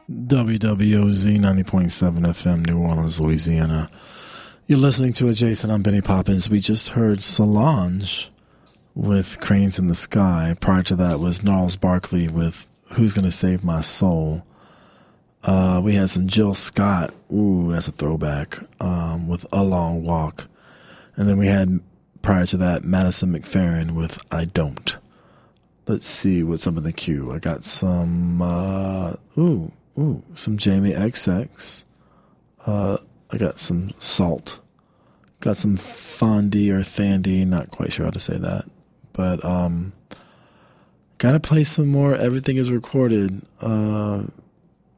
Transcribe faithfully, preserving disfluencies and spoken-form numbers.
W W O Z ninety point seven F M, New Orleans, Louisiana. You're listening to Adjacent. I'm Benny Poppins. We just heard Solange with Cranes in the Sky. Prior to that was Gnarls Barkley with Who's Gonna Save My Soul. Uh, we had some Jill Scott. Ooh, that's a throwback. Um, with A Long Walk. And then we had, prior to that, Madison McFerrin with I Don't. Let's see what's up in the queue. I got some, uh, ooh, ooh, some Jamie X X. Uh, I got some Salt. Got some Fondy or Thandy, not quite sure how to say that. But, um, gotta play some more Everything Is Recorded. Uh,